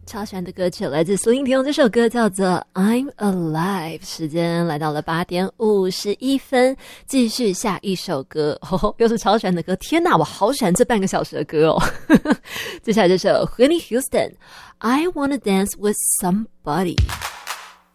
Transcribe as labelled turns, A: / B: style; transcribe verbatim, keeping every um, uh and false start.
A: 超喜欢的歌曲来自苏英婷，这首歌叫做 I'm Alive。 时间来到了八点五十一分，继续下一首歌。哦，又是超喜欢的歌，天哪，我好喜欢这半个小时的歌哦。接下来这首 Whitney Houston I Wanna Dance With Somebody。